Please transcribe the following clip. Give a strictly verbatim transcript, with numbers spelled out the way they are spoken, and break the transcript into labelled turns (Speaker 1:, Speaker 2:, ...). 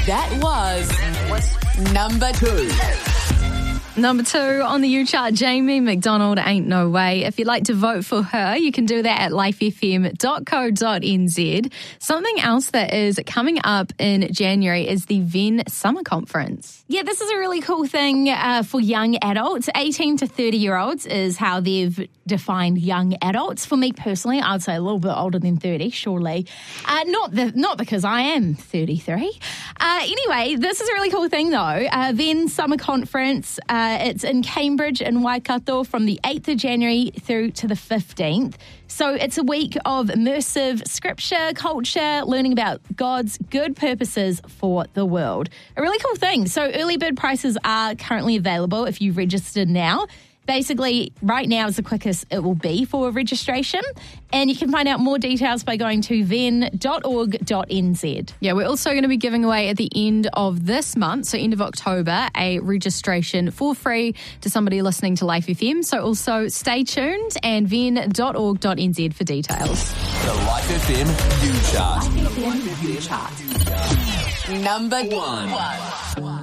Speaker 1: That was number two.
Speaker 2: Number two on the U chart, Jamie McDonald, Ain't No Way. If you'd like to vote for her, you can do that at life f m dot co dot n z. Something else that is coming up in January is the Venn Summer Conference. Yeah, this is a really cool thing uh, for young adults. eighteen to thirty-year-olds is how they've defined young adults. For me personally, I'd say a little bit older than thirty, surely. Uh, not the, not because I am thirty-three. Uh, anyway, this is a really cool thing, though. Uh, Venn Summer Conference, uh, it's in Cambridge in Waikato from the eighth of January through to the fifteenth. So it's a week of immersive scripture, culture, learning about God's good purposes for the world. A really cool thing. So early bird prices are currently available if you register now. Basically, right now is the quickest it will be for registration. And you can find out more details by going to venn dot org dot n z. Yeah, we're also going to be giving away at the end of this month, so end of October, a registration for free to somebody listening to Life F M. So also stay tuned and venn dot org dot n z for details.
Speaker 1: The Life F M U Chart. Life F M U Chart. Number one.